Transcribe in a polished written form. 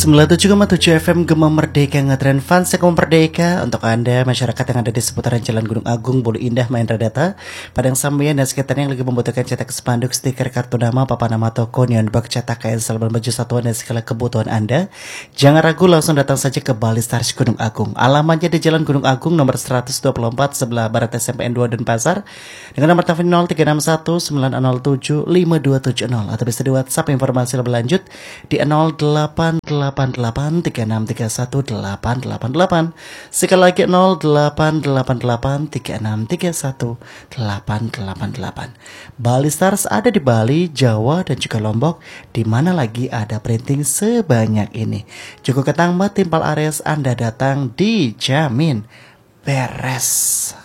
97,7 FM Gema Merdeka ngetren fans Gema Merdeka untuk Anda masyarakat yang ada di seputaran Jalan Gunung Agung, Bulu Indah, Mahendra Data, Padang Sambian dan sekitarnya yang lagi membutuhkan cetak spanduk, stiker, kartu nama, papan nama toko, neon box, cetak kain, salban baju satuan dan segala kebutuhan Anda. Jangan ragu, langsung datang saja ke Bali Stars Gunung Agung. Alamatnya di Jalan Gunung Agung nomor 124 sebelah barat SMPN 2 dan Pasar dengan nomor telepon 0361 907 5270 atau bisa di WhatsApp informasi lebih lanjut di 088836318888. Sekali lagi 088836318888. Bali Stars ada di Bali, Jawa dan juga Lombok, di mana lagi ada printing sebanyak ini. Cukup ketang timpal Ares, Anda datang dijamin beres.